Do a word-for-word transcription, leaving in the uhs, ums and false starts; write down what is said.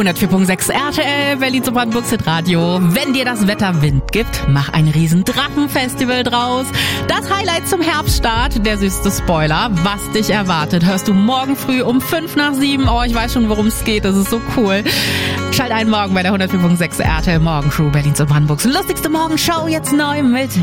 hundertvier Komma sechs R T L, Berlin zu Brandenburgs Hitradio. Wenn dir das Wetter Wind gibt, mach ein riesen Drachenfestival draus. Das Highlight zum Herbststart, der süßeste Spoiler, was dich erwartet, hörst du morgen früh um fünf nach sieben. Oh, ich weiß schon, worum es geht, das ist so cool. Schalt ein morgen bei der hundertvier Komma sechs R T L Morgenshow, Berlin zu Brandenburgs lustigste Morgenshow, jetzt neu mit